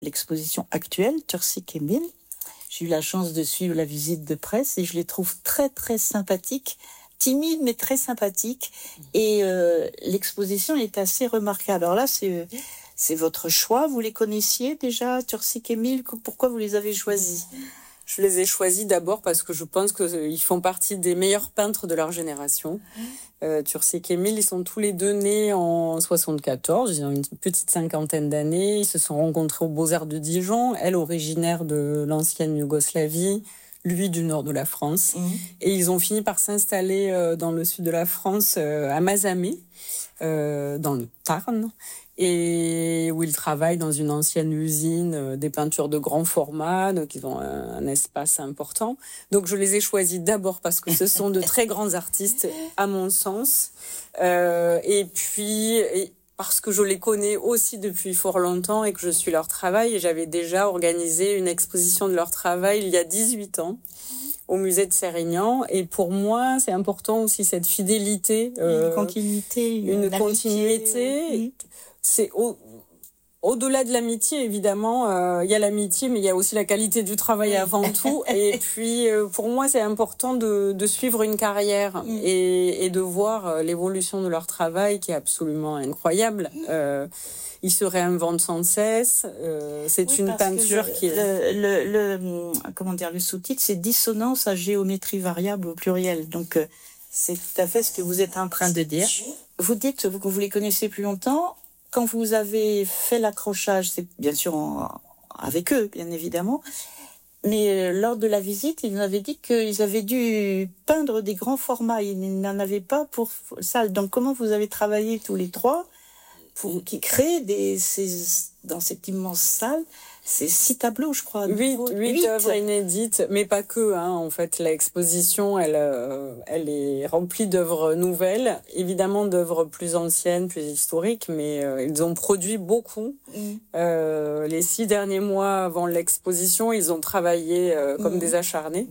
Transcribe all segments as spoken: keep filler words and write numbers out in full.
l'exposition actuelle, Tursik Emil. J'ai eu la chance de suivre la visite de presse et je les trouve très très sympathiques, timides mais très sympathiques. Et euh, l'exposition est assez remarquable. Alors là, c'est, c'est votre choix. Vous les connaissiez déjà, Tursik Emil? Pourquoi vous les avez choisis? Je les ai choisis d'abord parce que je pense qu'ils font partie des meilleurs peintres de leur génération. Euh, Tursik Emil, ils sont tous les deux nés en soixante-quatorze, ils ont une petite cinquantaine d'années, ils se sont rencontrés aux Beaux-Arts de Dijon, elle originaire de l'ancienne Yougoslavie, lui du nord de la France. Mmh. Et ils ont fini par s'installer euh, dans le sud de la France, euh, à Mazamet, euh, dans le Tarn, et où ils travaillent dans une ancienne usine, euh, des peintures de grand format, donc ils ont un, un espace important. Donc je les ai choisis d'abord parce que ce sont de très grands artistes, à mon sens, euh, et puis et parce que je les connais aussi depuis fort longtemps et que je suis leur travail, et j'avais déjà organisé une exposition de leur travail il y a dix-huit ans au musée de Sérignan, et pour moi c'est important aussi cette fidélité, euh, une continuité, une, une continuité. Mmh. C'est au, au-delà de l'amitié, évidemment, il euh, y a l'amitié, mais il y a aussi la qualité du travail avant tout. Et puis, euh, pour moi, c'est important de, de suivre une carrière mm. et, et de voir euh, l'évolution de leur travail, qui est absolument incroyable. Euh, ils se réinventent sans cesse. Euh, c'est oui, une peinture le, qui est... Le, le, le, comment dire, le sous-titre, c'est dissonance à géométrie variable au pluriel. Donc, euh, c'est tout à fait ce que vous êtes en train de dire. Vous dites que vous, vous les connaissez plus longtemps. Quand vous avez fait l'accrochage, c'est bien sûr en, avec eux, bien évidemment, mais lors de la visite, ils nous avaient dit qu'ils avaient dû peindre des grands formats. Ils n'en avaient pas pour salle. Donc, comment vous avez travaillé tous les trois pour qu'ils créent des, ces, dans cette immense salle c'est six tableaux, je crois. Huit, huit œuvres inédites, mais pas que. Hein. En fait, l'exposition, elle, euh, elle est remplie d'œuvres nouvelles, évidemment d'œuvres plus anciennes, plus historiques, mais euh, ils ont produit beaucoup. Mm. Euh, les six derniers mois avant l'exposition, ils ont travaillé euh, comme mm. des acharnés.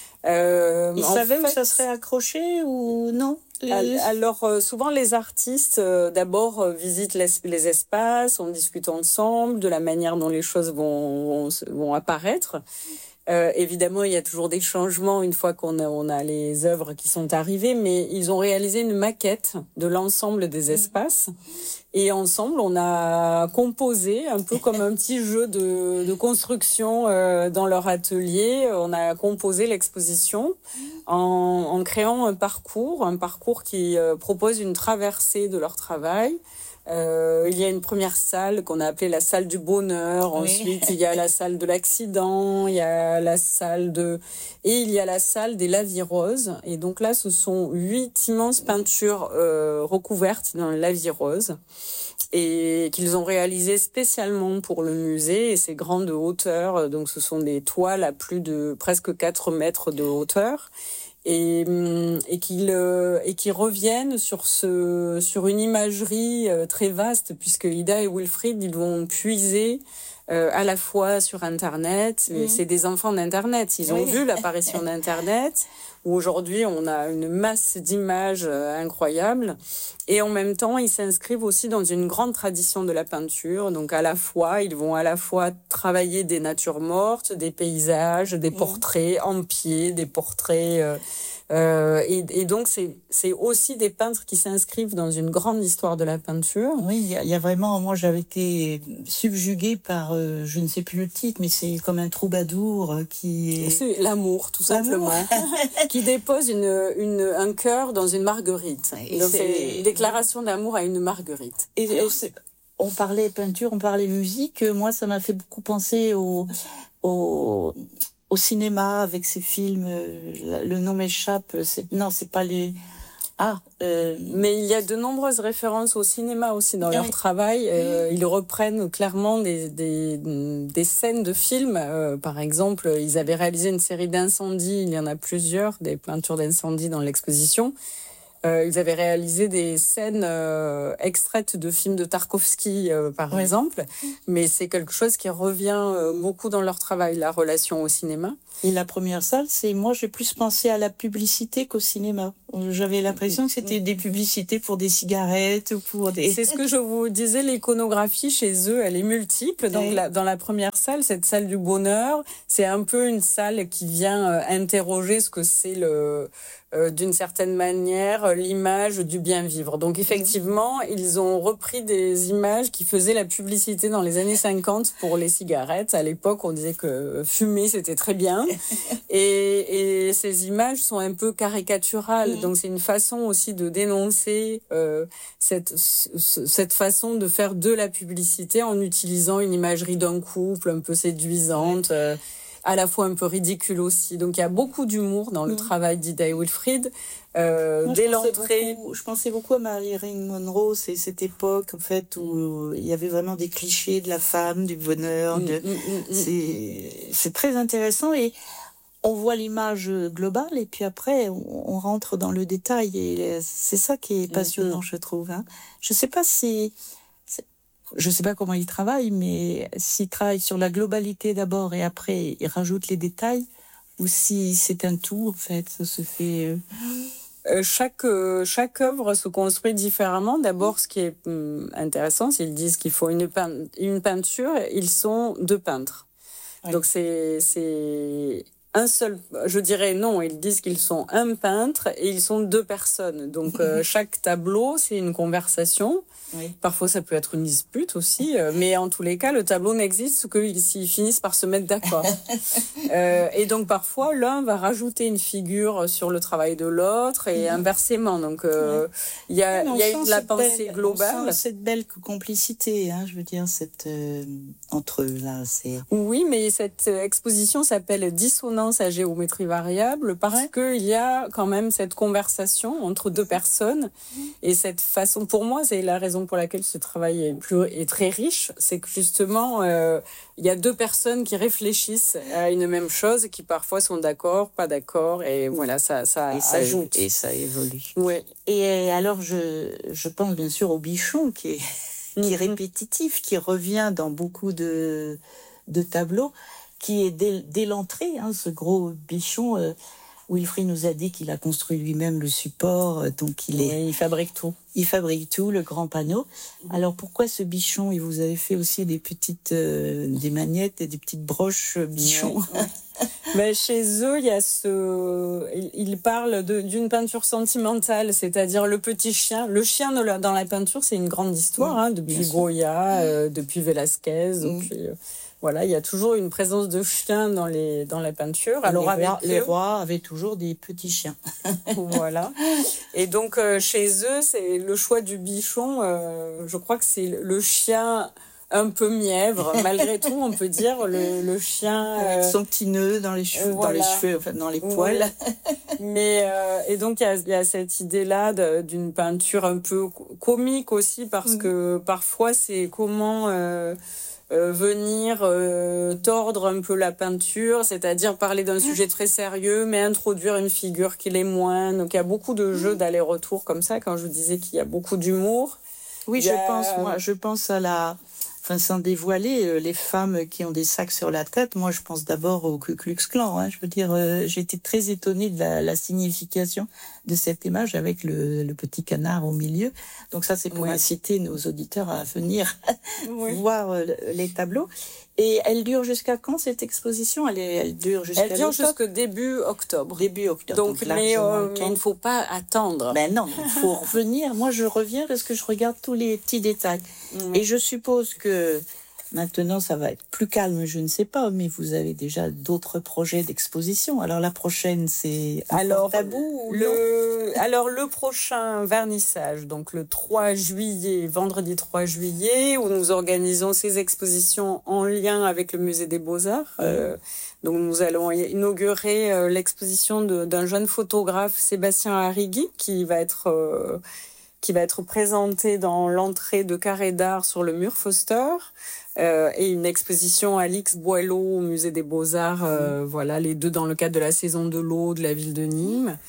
Euh, ils savaient fait, où ça serait accroché ou non? Alors, euh, souvent, les artistes, euh, d'abord, euh, visitent les, les espaces, on discute ensemble de la manière dont les choses vont, vont, vont apparaître. Euh, évidemment, il y a toujours des changements une fois qu'on a, on a les œuvres qui sont arrivées, mais ils ont réalisé une maquette de l'ensemble des espaces. Et ensemble, on a composé un peu comme un petit jeu de, de construction euh, dans leur atelier. On a composé l'exposition en, en créant un parcours, un parcours qui euh, propose une traversée de leur travail. Euh, il y a une première salle qu'on a appelée la salle du bonheur. Oui. Ensuite, il y a la salle de l'accident, il y a la salle de... Et il y a la salle des lavis roses. Et donc là, ce sont huit immenses peintures euh, recouvertes dans le lavis rose et qu'ils ont réalisées spécialement pour le musée. Et c'est grand de hauteur. Donc, ce sont des toiles à plus de presque quatre mètres de hauteur. Et, et qu'ils euh, et qu'ils reviennent sur ce sur une imagerie euh, très vaste, puisque Ida et Wilfried, ils vont puiser euh, à la fois sur Internet. Mmh. C'est des enfants d'Internet, ils ont oui. vu l'apparition d'Internet, où aujourd'hui on a une masse d'images euh, incroyables, et en même temps ils s'inscrivent aussi dans une grande tradition de la peinture. Donc à la fois ils vont à la fois travailler des natures mortes, des paysages, des portraits mmh. en pied, des portraits euh, Euh, et, et donc, c'est, c'est aussi des peintres qui s'inscrivent dans une grande histoire de la peinture. Oui, il y, y a vraiment... Moi, j'avais été subjuguée par, euh, je ne sais plus le titre, mais c'est comme un troubadour qui est... C'est l'amour, tout simplement. Qui dépose une, une, un cœur dans une marguerite. Et donc, c'est, c'est une déclaration d'amour à une marguerite. Et, et c'est... On parlait peinture, on parlait musique. Moi, ça m'a fait beaucoup penser au... au... au cinéma, avec ces films, euh, le nom m'échappe, c'est, non, c'est pas les... Ah, euh, mais il y a de nombreuses références au cinéma aussi dans oui. leur travail. Euh, ils reprennent clairement des, des, des scènes de films. Euh, par exemple, ils avaient réalisé une série d'incendies, il y en a plusieurs, des peintures d'incendies dans l'exposition. Euh, ils avaient réalisé des scènes euh, extraites de films de Tarkovsky, euh, par ouais. exemple, mais c'est quelque chose qui revient euh, beaucoup dans leur travail, la relation au cinéma. Et la première salle, c'est moi, j'ai plus pensé à la publicité qu'au cinéma. J'avais l'impression que c'était des publicités pour des cigarettes ou pour des... C'est ce que je vous disais, l'iconographie chez eux, elle est multiple. Donc, oui. la, dans la première salle, cette salle du bonheur, c'est un peu une salle qui vient euh, interroger ce que c'est le... Euh, d'une certaine manière, l'image du bien vivre. Donc, effectivement, mmh. ils ont repris des images qui faisaient la publicité dans les années cinquante pour les cigarettes. À l'époque, on disait que fumer, c'était très bien. Et, et ces images sont un peu caricaturales. Mmh. Donc, c'est une façon aussi de dénoncer euh, cette, cette façon de faire de la publicité en utilisant une imagerie d'un couple un peu séduisante. Euh, à la fois un peu ridicule aussi. Donc, il y a beaucoup d'humour dans le mmh. travail d'Ida et Wilfried. Euh, Moi, dès je l'entrée... Beaucoup, je pensais beaucoup à Marilyn Monroe, c'est cette époque, en fait, où il y avait vraiment des clichés de la femme, du bonheur. Mmh, de... mmh, mmh. C'est, c'est très intéressant et on voit l'image globale et puis après, on, on rentre dans le détail et c'est ça qui est passionnant, mmh. je trouve. Hein. Je ne sais pas si... Je ne sais pas comment il travaille, mais s'il travaille sur la globalité d'abord et après il rajoute les détails, ou si c'est un tout, en fait, ça se fait... Euh, chaque, euh, chaque œuvre se construit différemment. D'abord, ce qui est hum, intéressant, c'est qu'ils disent qu'il faut une, pein- une peinture, ils sont deux peintres. Oui. Donc c'est... c'est... un seul, je dirais non, ils disent qu'ils sont un peintre et ils sont deux personnes. Donc, euh, chaque tableau, c'est une conversation. Oui. Parfois, ça peut être une dispute aussi. Euh, mais en tous les cas, le tableau n'existe que s'ils finissent par se mettre d'accord. euh, et donc, parfois, l'un va rajouter une figure sur le travail de l'autre et mmh. inversement. Donc, il euh, ouais. y a, y a une, la pensée belle, globale. On sent cette belle complicité, hein, je veux dire, cette, euh, entre eux, là. C'est... Oui, mais cette exposition s'appelle Dissonance à géométrie variable parce ouais. qu'il y a quand même cette conversation entre deux personnes et cette façon, pour moi, c'est la raison pour laquelle ce travail est, plus, est très riche, c'est que justement, euh, il y a deux personnes qui réfléchissent à une même chose, qui parfois sont d'accord, pas d'accord, et voilà, ça, ça et ajoute. Ça, et ça évolue. Ouais. Et alors, je, je pense bien sûr au bichon qui est, mm-hmm. qui est répétitif, qui revient dans beaucoup de, de tableaux, qui est dès, dès l'entrée, hein, ce gros bichon. Euh, Wilfried nous a dit qu'il a construit lui-même le support, euh, donc il, oui, est, il fabrique tout. Il fabrique tout, le grand panneau. Mmh. Alors pourquoi ce bichon? Et vous avez fait aussi des petites euh, des magnettes et des petites broches euh, bichons. Ouais. Mais chez eux, il y a ce, ils parlent de, d'une peinture sentimentale, c'est-à-dire le petit chien. Le chien dans la peinture, c'est une grande histoire, mmh. hein, depuis Goya, euh, depuis Velasquez, mmh. depuis. Euh, Voilà, il y a toujours une présence de chiens dans les dans la peinture. Alors les rois, les rois avaient toujours des petits chiens. Voilà. Et donc euh, chez eux, c'est le choix du bichon. Euh, je crois que c'est le chien un peu mièvre, malgré tout, on peut dire le, le chien avec euh, son petit nœud dans les cheveux, euh, voilà. dans les cheveux, enfin dans les poils. Ouais. Mais euh, et donc il y a, y a cette idée-là de, d'une peinture un peu comique aussi parce mmh. que parfois c'est comment. Euh, Euh, venir euh, tordre un peu la peinture, c'est-à-dire parler d'un sujet très sérieux, mais introduire une figure qui l'est moins. Donc il y a beaucoup de jeux d'aller-retour comme ça, quand je vous disais qu'il y a beaucoup d'humour. Oui, il je a... pense, moi, je pense à la... Enfin, sans dévoiler, les femmes qui ont des sacs sur la tête, moi, je pense d'abord au Ku Klux Klan. Hein. Je veux dire, euh, j'ai été très étonnée de la, la signification de cette image avec le, le petit canard au milieu. Donc ça, c'est pour oui. inciter nos auditeurs à venir oui. voir euh, les tableaux. Et elle dure jusqu'à quand, cette exposition? Elle, est, elle dure jusqu'à Elle dure jusqu'au début octobre. Début octobre. Donc, donc mais, euh, mais il ne faut pas attendre. Ben non, il faut revenir. Moi, je reviens parce que je regarde tous les petits détails. Mmh. Et je suppose que maintenant, ça va être plus calme, je ne sais pas, mais vous avez déjà d'autres projets d'exposition. Alors, la prochaine, c'est alors, tabou ou le... Alors, le prochain vernissage, donc le trois juillet, vendredi trois juillet, où nous organisons ces expositions en lien avec le Musée des Beaux-Arts. Mmh. Euh, donc, nous allons inaugurer euh, l'exposition de, d'un jeune photographe, Sébastien Arrigui, qui va être... Euh, qui va être présenté dans l'entrée de Carré d'Art sur le mur Foster, euh, et une exposition Alix Boileau au Musée des Beaux-Arts, euh, mmh. voilà, les deux dans le cadre de la saison de l'eau de la ville de Nîmes.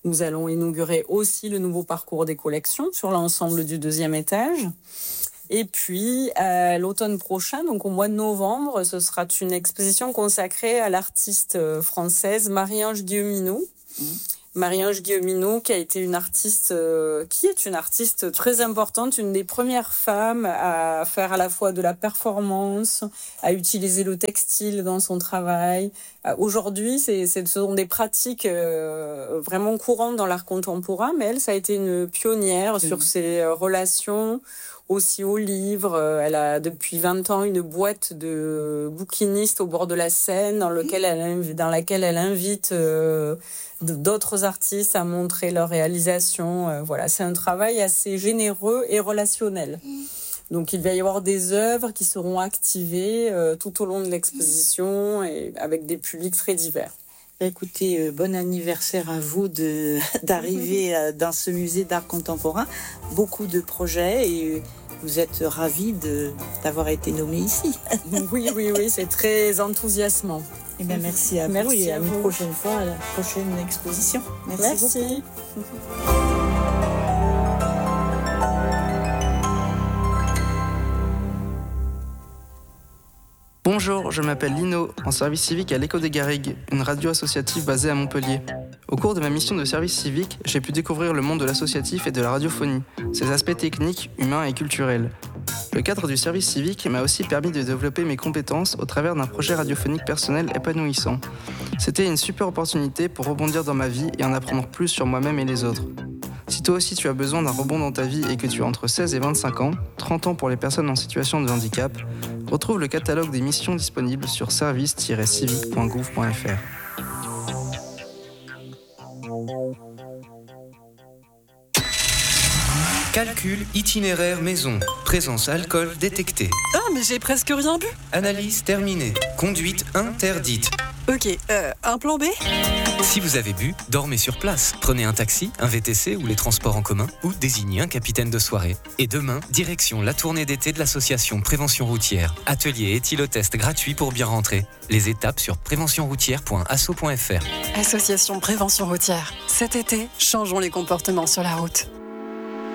Nous allons inaugurer aussi le nouveau parcours des collections sur l'ensemble du deuxième étage. Et puis, à l'automne prochain, donc au mois de novembre, ce sera une exposition consacrée à l'artiste française Marie-Ange Guilleminault. Mmh. Marie-Ange Guilleminault, qui a été une artiste, euh, qui est une artiste très importante, une des premières femmes à faire à la fois de la performance, à utiliser le textile dans son travail. Euh, aujourd'hui, c'est, c'est, ce sont des pratiques euh, vraiment courantes dans l'art contemporain, mais elle, ça a été une pionnière mmh. sur ces relations aussi au livre. Elle a depuis vingt ans une boîte de bouquinistes au bord de la Seine dans, lequel elle, dans laquelle elle invite euh, d'autres artistes à montrer leurs réalisations. Euh, voilà, c'est un travail assez généreux et relationnel. Donc il va y avoir des œuvres qui seront activées euh, tout au long de l'exposition et avec des publics très divers. Écoutez, euh, bon anniversaire à vous de, d'arriver euh, dans ce musée d'art contemporain. Beaucoup de projets et vous êtes ravis de, d'avoir été nommé ici. Oui, oui, oui, c'est très enthousiasmant. Eh bien, merci à merci vous et à, à vous. une prochaine fois, à la prochaine exposition. Merci, merci. beaucoup. Bonjour, je m'appelle Lino, en service civique à l'Écho des Garrigues, une radio associative basée à Montpellier. Au cours de ma mission de service civique, j'ai pu découvrir le monde de l'associatif et de la radiophonie, ses aspects techniques, humains et culturels. Le cadre du service civique m'a aussi permis de développer mes compétences au travers d'un projet radiophonique personnel épanouissant. C'était une super opportunité pour rebondir dans ma vie et en apprendre plus sur moi-même et les autres. Si toi aussi tu as besoin d'un rebond dans ta vie et que tu as entre seize et vingt-cinq ans, trente ans pour les personnes en situation de handicap, retrouve le catalogue des missions disponibles sur service tiret civique point gouv point f r. Calcul itinéraire maison. Présence alcool détectée. Ah, mais j'ai presque rien bu. Analyse terminée. Conduite interdite. Ok, euh, un plan B ? Si vous avez bu, dormez sur place. Prenez un taxi, un V T C ou les transports en commun ou désignez un capitaine de soirée. Et demain, direction la tournée d'été de l'association Prévention Routière. Atelier et éthylotest gratuit pour bien rentrer. Les étapes sur prévention routière point asso point f r. Association Prévention Routière. Cet été, changeons les comportements sur la route.